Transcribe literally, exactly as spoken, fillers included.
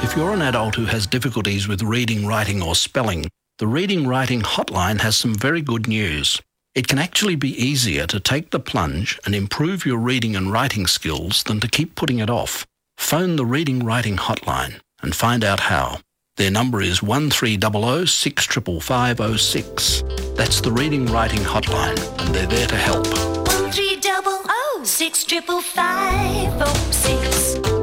If you're an adult who has difficulties with reading, writing or spelling, the Reading Writing Hotline has some very good news. It can actually be easier to take the plunge and improve your reading and writing skills than to keep putting it off. Phone the Reading Writing Hotline and find out how. Their number is one three zero zero six five five zero six. That's the Reading Writing Hotline, and they're there to help. one three zero zero six five five zero six.